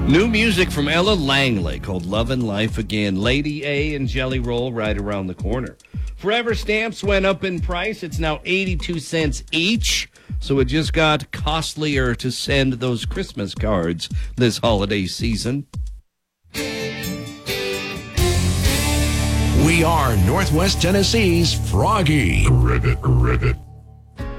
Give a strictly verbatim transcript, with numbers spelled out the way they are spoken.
New music from Ella Langley called Love and Life Again. Lady A and Jelly Roll right around the corner. Forever stamps went up in price. It's now eighty-two cents each. So it just got costlier to send those Christmas cards this holiday season. We are Northwest Tennessee's Froggy. Ribbit, ribbit.